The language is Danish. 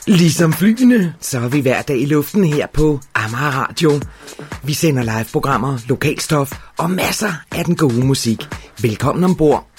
Ligesom flyene, så er vi hver dag i luften her på Amager Radio. Vi sender live-programmer, lokalstof og masser af den gode musik. Velkommen ombord.